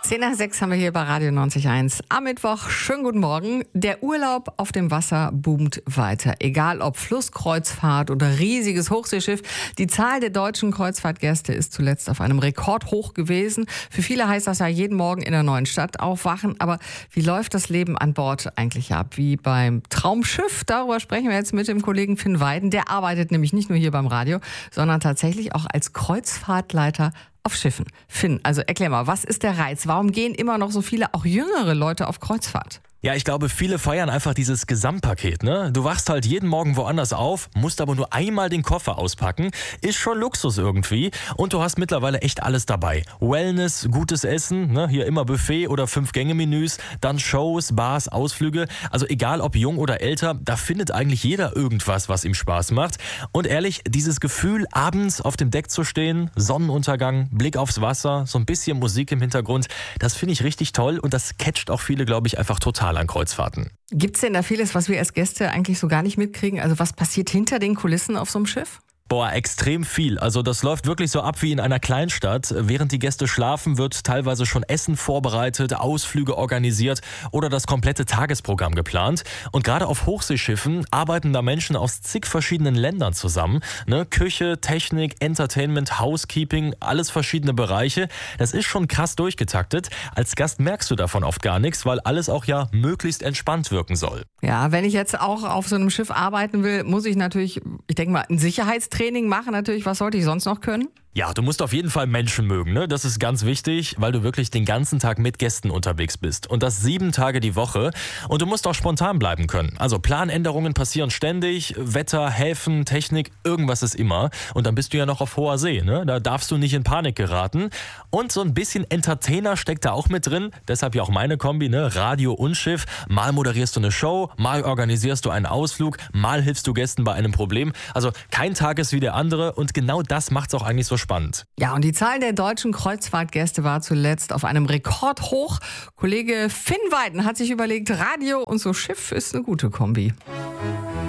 10 nach 6 haben wir hier bei Radio 90.1 am Mittwoch. Schönen guten Morgen. Der Urlaub auf dem Wasser boomt weiter. Egal ob Flusskreuzfahrt oder riesiges Hochseeschiff. Die Zahl der deutschen Kreuzfahrtgäste ist zuletzt auf einem Rekordhoch gewesen. Für viele heißt das ja jeden Morgen in einer neuen Stadt aufwachen. Aber wie läuft das Leben an Bord eigentlich ab? Wie beim Traumschiff? Darüber sprechen wir jetzt mit dem Kollegen Finn Weiden. Der arbeitet nämlich nicht nur hier beim Radio, sondern tatsächlich auch als Kreuzfahrtleiter auf Schiffen. Finn, also erklär mal, was ist der Reiz? Warum gehen immer noch so viele, auch jüngere Leute auf Kreuzfahrt? Ja, ich glaube, viele feiern einfach dieses Gesamtpaket, ne? Du wachst halt jeden Morgen woanders auf, musst aber nur einmal den Koffer auspacken. Ist schon Luxus irgendwie. Und du hast mittlerweile echt alles dabei. Wellness, gutes Essen, ne? Hier immer Buffet oder 5-Gänge-Menüs, dann Shows, Bars, Ausflüge. Also egal ob jung oder älter, da findet eigentlich jeder irgendwas, was ihm Spaß macht. Und ehrlich, dieses Gefühl, abends auf dem Deck zu stehen, Sonnenuntergang, Blick aufs Wasser, so ein bisschen Musik im Hintergrund, das finde ich richtig toll und das catcht auch viele, glaube ich, einfach total an Kreuzfahrten. Gibt's denn da vieles, was wir als Gäste eigentlich so gar nicht mitkriegen? Also was passiert hinter den Kulissen auf so einem Schiff? Boah, extrem viel. Also das läuft wirklich so ab wie in einer Kleinstadt. Während die Gäste schlafen, wird teilweise schon Essen vorbereitet, Ausflüge organisiert oder das komplette Tagesprogramm geplant. Und gerade auf Hochseeschiffen arbeiten da Menschen aus zig verschiedenen Ländern zusammen. Ne? Küche, Technik, Entertainment, Housekeeping, alles verschiedene Bereiche. Das ist schon krass durchgetaktet. Als Gast merkst du davon oft gar nichts, weil alles auch ja möglichst entspannt wirken soll. Ja, wenn ich jetzt auch auf so einem Schiff arbeiten will, muss ich natürlich, ich denke mal, ein Sicherheitstraining machen natürlich. Was sollte ich sonst noch können? Ja, du musst auf jeden Fall Menschen mögen, ne? Das ist ganz wichtig, weil du wirklich den ganzen Tag mit Gästen unterwegs bist. Und das 7 Tage die Woche. Und du musst auch spontan bleiben können. Also Planänderungen passieren ständig, Wetter, Häfen, Technik, irgendwas ist immer. Und dann bist du ja noch auf hoher See, ne? Da darfst du nicht in Panik geraten. Und so ein bisschen Entertainer steckt da auch mit drin. Deshalb ja auch meine Kombi, ne? Radio und Schiff. Mal moderierst du eine Show, mal organisierst du einen Ausflug, mal hilfst du Gästen bei einem Problem. Also kein Tag ist wie der andere. Und genau das macht's auch eigentlich so spannend. Ja, und die Zahl der deutschen Kreuzfahrtgäste war zuletzt auf einem Rekordhoch. Kollege Finn Weiden hat sich überlegt, Radio und so Schiff ist eine gute Kombi.